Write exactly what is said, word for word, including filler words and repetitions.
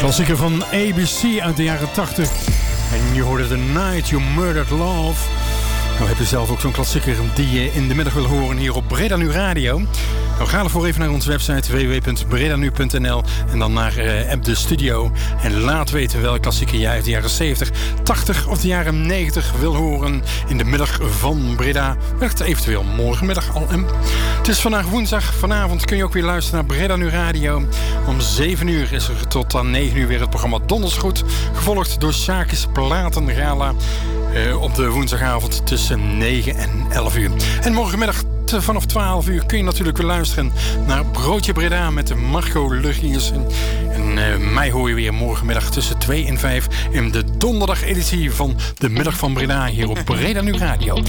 Klassieker van A B C uit de jaren tachtig. En je hoorde The Night You Murdered Love. Nou heb je zelf ook zo'n klassieker die je in de middag wil horen hier op Breda Nu Radio. Nou, ga ervoor even naar onze website w w w punt breda nu punt n l en dan naar uh, app de studio. En laat weten welke klassieker jij uit de jaren zeventig, tachtig of de jaren negentig wil horen in de middag van Breda. Wellicht eventueel morgenmiddag al. En het is vandaag woensdag. Vanavond kun je ook weer luisteren naar Breda Nu Radio. Om zeven uur is er tot aan negen uur weer het programma Dondersgoed. Gevolgd door Sjaak's Platengala. Uh, op de woensdagavond tussen negen en elf uur. En morgenmiddag vanaf twaalf uur kun je natuurlijk weer luisteren naar Broodje Breda met Marco Lugiers. En, en uh, mij hoor je weer morgenmiddag tussen twee en vijf in de donderdag editie van de Middag van Breda hier op Breda Nu Radio.